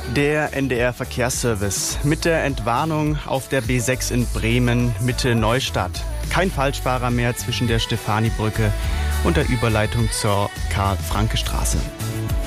Der NDR-Verkehrsservice mit der Entwarnung auf der B6 in Bremen Mitte Neustadt. Kein Falschfahrer mehr zwischen der Stefanibrücke und der Überleitung zur Karl-Franke-Straße.